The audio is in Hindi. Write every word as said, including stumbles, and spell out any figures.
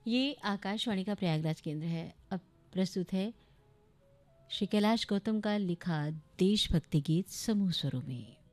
ये आकाशवाणी का प्रयागराज केंद्र है। अब प्रस्तुत है श्री कैलाश गौतम का लिखा देशभक्ति गीत समूह स्वरों में।